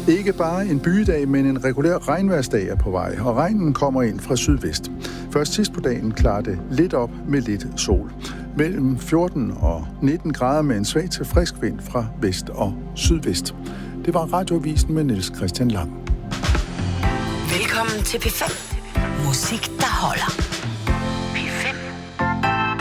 Ikke bare en bygedag, men en regulær regnværsdag er på vej, og regnen kommer ind fra sydvest. Først sidst på dagen klarer det lidt op med lidt sol. Mellem 14 og 19 grader med en svag til frisk vind fra vest og sydvest. Det var Radioavisen med Niels Christian Lang. Velkommen til P5. Musik, der holder.